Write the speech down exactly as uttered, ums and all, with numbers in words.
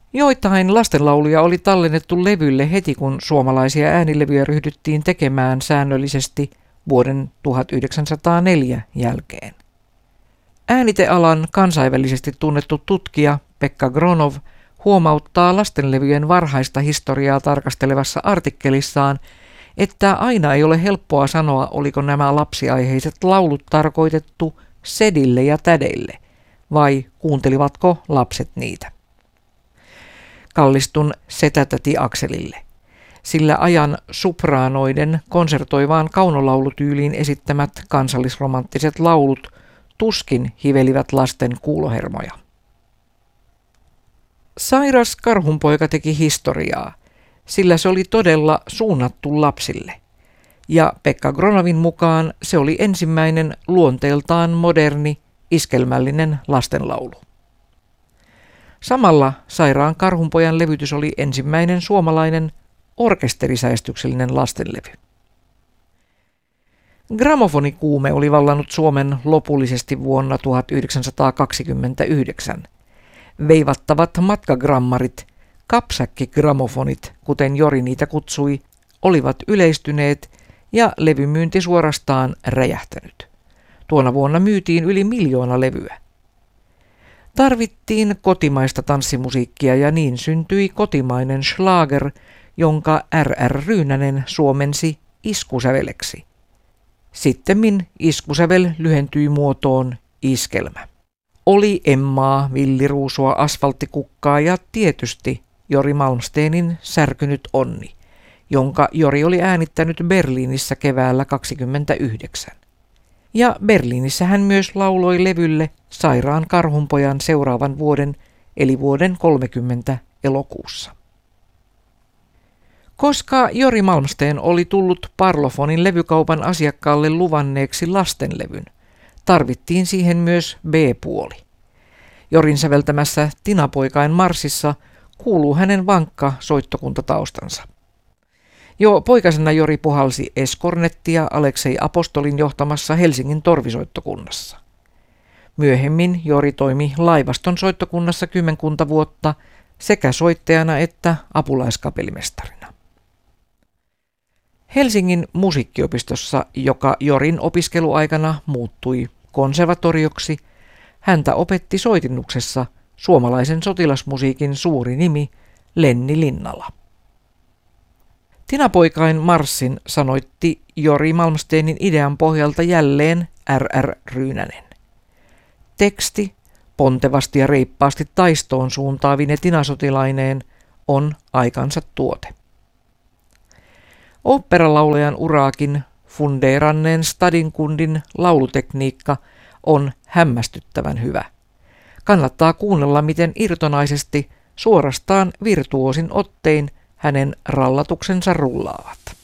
Joitain lastenlauluja oli tallennettu levylle heti, kun suomalaisia äänilevyjä ryhdyttiin tekemään säännöllisesti vuoden tuhatyhdeksänsataaneljä jälkeen. Äänitealan kansainvälisesti tunnettu tutkija Pekka Gronov huomauttaa lastenlevyjen varhaista historiaa tarkastelevassa artikkelissaan, että aina ei ole helppoa sanoa, oliko nämä lapsiaiheiset laulut tarkoitettu sedille ja tädeille, vai kuuntelivatko lapset niitä. Kallistun setätäti Akselille, sillä ajan sopraanoiden konsertoivaan kaunolaulutyyliin esittämät kansallisromanttiset laulut tuskin hivelivät lasten kuulohermoja. Sairas Karhunpoika teki historiaa, sillä se oli todella suunnattu lapsille, ja Pekka Gronovin mukaan se oli ensimmäinen luonteeltaan moderni, iskelmällinen lastenlaulu. Samalla Sairaan Karhunpojan levytys oli ensimmäinen suomalainen orkesterisäestyksellinen lastenlevy. Gramofonikuume oli vallannut Suomen lopullisesti vuonna tuhatyhdeksänsataakaksikymmentäyhdeksän. Veivattavat matkagrammarit, kapsäkkigramofonit, kuten Jori niitä kutsui, olivat yleistyneet ja levymyynti suorastaan räjähtänyt. Tuona vuonna myytiin yli miljoona levyä. Tarvittiin kotimaista tanssimusiikkia ja niin syntyi kotimainen schlager, jonka R R Ryynänen suomensi iskusäveleksi. Sittemmin iskusävel lyhentyi muotoon iskelmä. Oli Emmaa, villiruusua, asfalttikukkaa ja tietysti Jori Malmsteenin Särkynyt onni, jonka Jori oli äänittänyt Berliinissä keväällä kaksikymmentäyhdeksän. Ja Berliinissä hän myös lauloi levylle Sairaan Karhunpojan seuraavan vuoden, eli vuoden kolmekymmentä elokuussa. Koska Jori Malmsteen oli tullut Parlofonin levykaupan asiakkaalle luvanneeksi lastenlevyn, tarvittiin siihen myös B-puoli. Jorin säveltämässä Tinapoikain marssissa kuuluu hänen vankka soittokuntataustansa. Jo poikasena Jori puhalsi eskornettia Aleksei Apostolin johtamassa Helsingin torvisoittokunnassa. Myöhemmin Jori toimi laivaston soittokunnassa kymmenkunta vuotta sekä soittajana että apulaiskapellimestarina. Helsingin musiikkiopistossa, joka Jorin opiskeluaikana muuttui konservatorioksi, häntä opetti soitinnuksessa suomalaisen sotilasmusiikin suuri nimi Lenni Linnala. Tinapoikain marssin sanoitti Jori Malmsteenin idean pohjalta jälleen R R Ryynänen. Teksti, pontevasti ja reippaasti taistoon suuntaavine tinasotilaineen, on aikansa tuote. Oopperalaulajan uraakin fundeeranneen Stadinkundin laulutekniikka on hämmästyttävän hyvä. Kannattaa kuunnella, miten irtonaisesti, suorastaan virtuoosin ottein hänen rallatuksensa rullaavat.